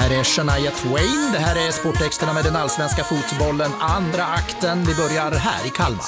här är Shania Twain, det här är sporttexterna med den allsvenska fotbollen, andra akten. Vi börjar här i Kalmar.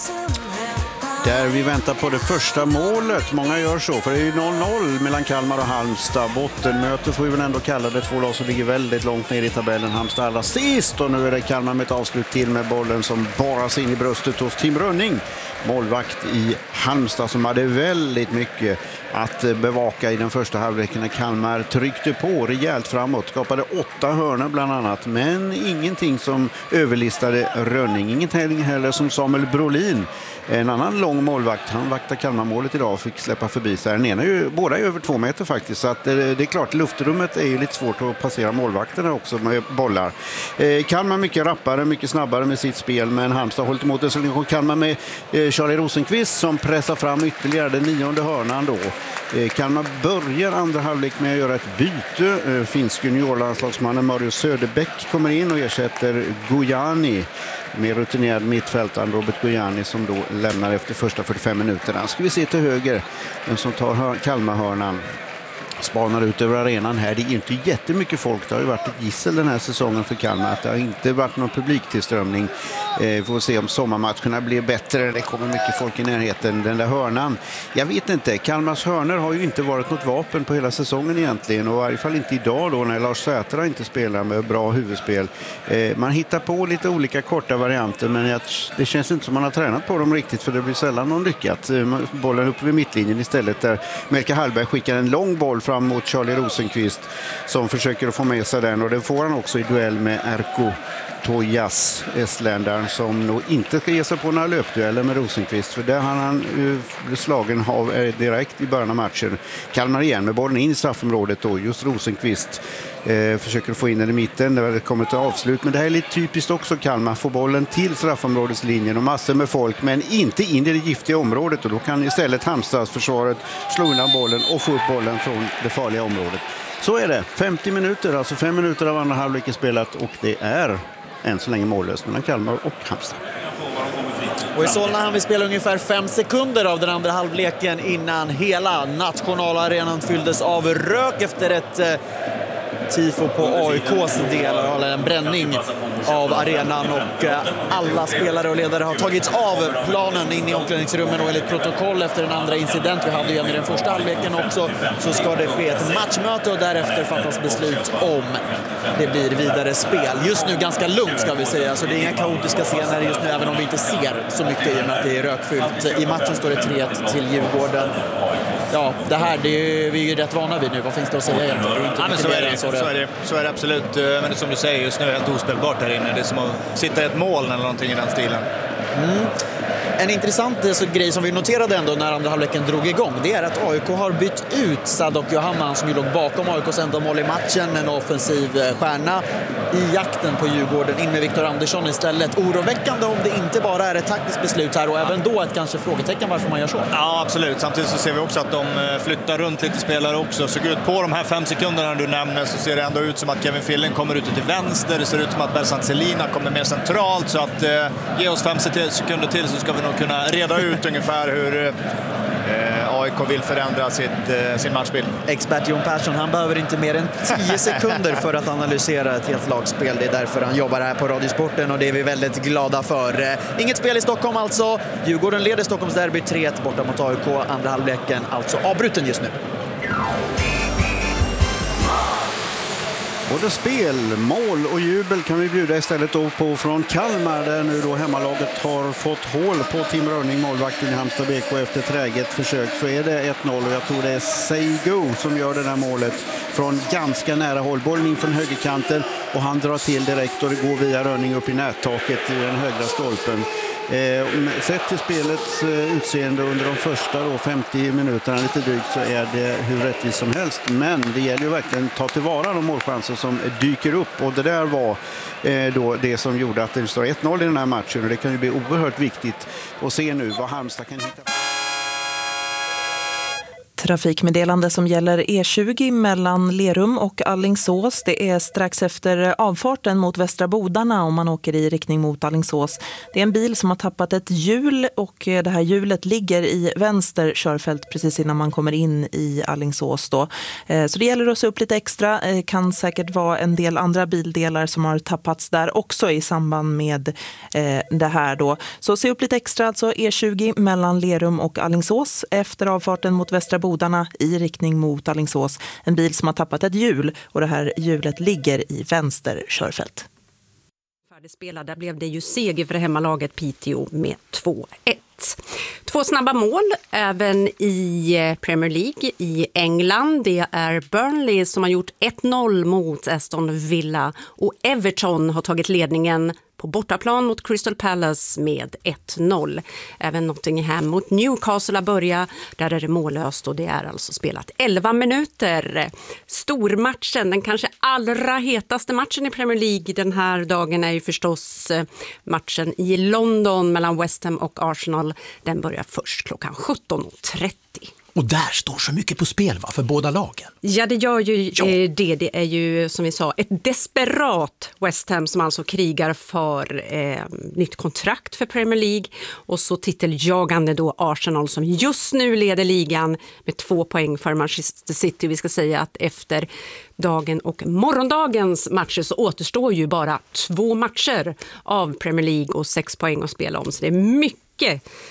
Där vi väntar på det första målet. Många gör så, för det är ju 0-0 mellan Kalmar och Halmstad. Bottenmöte får vi väl ändå kalla det. Två lag som ligger väldigt långt ner i tabellen. Halmstad allra sist, och nu är det Kalmar med ett avslut till med bollen som borras in i bröstet hos Tim Rönning. Målvakt i Halmstad som hade väldigt mycket att bevaka i den första halvleken när Kalmar tryckte på rejält framåt. Skapade 8 hörnor bland annat, men ingenting som överlistade Rönning. Ingenting heller som Samuel Brolin. En annan lång målvakt, han vaktar Kalmarmålet idag och fick släppa förbi sig. Den ena är ju, båda är över 2 meter faktiskt, så att det är klart, luftrummet är ju lite svårt att passera målvakterna också med bollar. Kalmar mycket rappare, mycket snabbare med sitt spel, men Halmstad har hållit emot det. Så går Kalmar med Charlie Rosenqvist som pressar fram ytterligare den 9:e hörnan då. Kalmar börjar andra halvlek med att göra ett byte. Finsk juniorlandslagsmannen Mario Söderbäck kommer in och ersätter Gojani med rutinerad mittfältaren Robert Gojani som då lämnar efter första 45 minuterna. Ska vi se till höger, den som tar Kalmarhörnan. Spanar ut över arenan här. Det är inte jättemycket folk. Det har ju varit ett gissel den här säsongen för Kalmar. Det har inte varit någon publiktillströmning. Vi får se om sommarmatcherna blir bättre. Det kommer mycket folk i närheten. Den där hörnan. Jag vet inte. Kalmars hörnor har ju inte varit något vapen på hela säsongen egentligen. Och i varje fall inte idag då när Lars Sätra inte spelar med bra huvudspel. Man hittar på lite olika korta varianter, men det känns inte som man har tränat på dem riktigt, för det blir sällan någon lyckat. Bollen uppe vid mittlinjen istället där Melke Hallberg skickar en lång boll fram mot Charlie Rosenqvist som försöker att få med sig den, och det får han också i duell med Erko Tojas, estländaren, som nog inte ska ge sig på några löpdueller med Rosenqvist, för där han slagen av direkt i början av matchen. Kalmar igen med bollen in i straffområdet då, just Rosenqvist försöker få in den i mitten, det kommer till avslut, men det här är lite typiskt också. Kalmar får bollen till straffområdeslinjen och massor med folk, men inte in i det giftiga området, och då kan istället Halmstads försvaret slå undan bollen och få upp bollen från det farliga området. Så är det, 50 minuter, alltså 5 minuter av andra halvlek spelat, och det är än så länge mållöst mellan Kalmar och Halmstad. Och i Solna han vill spela ungefär 5 sekunder av den andra halvleken innan hela nationalarenan fylldes av rök efter ett tifo på AIKs del, eller en bränning av arenan, och alla spelare och ledare har tagits av planen in i omklädningsrummen, och enligt protokoll efter den andra incident vi hade igen i den första halvleken också, så ska det ske ett matchmöte och därefter fattas beslut om det blir vidare spel. Just nu ganska lugnt ska vi säga, så det är inga kaotiska scener just nu, även om vi inte ser så mycket i och med att det är rökfyllt. I matchen står det 3-1 till Djurgården. Ja, det här vi är ju rätt vana vid nu. Vad finns det att säga egentligen? Det är inte så är det absolut. Men det som du säger, just nu är helt ospelbart här inne. Det är som att sitta i ett mål eller någonting i den stilen. En intressant grej som vi noterade ändå när andra halvleken drog igång, det är att AIK har bytt ut Sadok Johanna, som ju låg bakom AIKs enda mål i matchen, en offensiv stjärna i jakten på Djurgården, in med Viktor Andersson istället. Oroväckande om det inte bara är ett taktiskt beslut här, och även då ett kanske frågetecken varför man gör så. Ja, absolut. Samtidigt så ser vi också att de flyttar runt lite spelare också. Så ut på de här 5 sekunderna du nämner så ser det ändå ut som att Kevin Filling kommer ut till vänster. Det ser ut som att Bersant Selina kommer mer centralt, så att ge oss 5 sekunder till så ska vi nog kunna reda ut ungefär hur AIK vill förändra sin matchbild. Expert Jon Persson, han behöver inte mer än 10 sekunder för att analysera ett helt lagspel. Det är därför han jobbar här på Radiosporten, och det är vi väldigt glada för. Inget spel i Stockholm alltså. Djurgården leder Stockholms derby 3-1 borta mot AIK. Andra halvleken alltså avbruten just nu. Både spel, mål och jubel kan vi bjuda istället då på från Kalmar, där nu då hemmalaget har fått hål på Tim Rönning, målvakten i Halmstad BK. Efter träget försök så är det 1-0, och jag tror det är Seigo som gör det här målet från ganska nära håll. Bollen in från högerkanten och han drar till direkt, och det går via Rönning upp i nättaket i den högra stolpen. Sett till spelets utseende under de första 50 minuterna lite drygt, så är det hur rättvist som helst, men det gäller ju verkligen att ta tillvara de målchanser som dyker upp, och det där var då det som gjorde att det står 1-0 i den här matchen, och det kan ju bli oerhört viktigt att se nu vad Halmstad kan hitta. Trafikmeddelande som gäller E20 mellan Lerum och Alingsås. Det är strax efter avfarten mot Västra Bodarna om man åker i riktning mot Alingsås. Det är en bil som har tappat ett hjul och det här hjulet ligger i vänster körfält precis innan man kommer in i Alingsås då. Så det gäller att se upp lite extra. Det kan säkert vara en del andra bildelar som har tappats där också i samband med det här då. Så se upp lite extra, alltså E20 mellan Lerum och Alingsås efter avfarten mot Västra Bodarna i riktning mot Alingsås. En bil som har tappat ett hjul och det här hjulet ligger i vänster körfält. Där blev det ju seger för hemmalaget Piteå med 2-1. 2 snabba mål även i Premier League i England. Det är Burnley som har gjort 1-0 mot Aston Villa och Everton har tagit ledningen på bortaplan mot Crystal Palace med 1-0. Även Nottingham mot Newcastle har börjat. Där är det mållöst och det är alltså spelat 11 minuter. Stormatchen, den kanske allra hetaste matchen i Premier League den här dagen är ju förstås matchen i London mellan West Ham och Arsenal. Den börjar först klockan 17:30. Och där står så mycket på spel för båda lagen. Ja, det gör ju det är ju som vi sa ett desperat West Ham som alltså krigar för nytt kontrakt för Premier League och så titeljagande då Arsenal som just nu leder ligan med 2 poäng för Manchester City. Vi ska säga att efter dagen och morgondagens matcher så återstår ju bara 2 matcher av Premier League och 6 poäng att spela om. Så det är mycket